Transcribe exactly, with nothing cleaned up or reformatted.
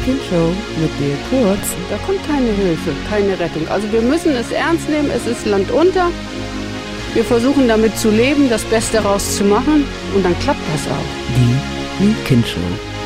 Weekend Show mit dir kurz. Da kommt keine Hilfe, keine Rettung. Also wir müssen es ernst nehmen, es ist Land unter. Wir versuchen damit zu leben, das Beste daraus zu machen und dann klappt das auch. Die Weekend Show.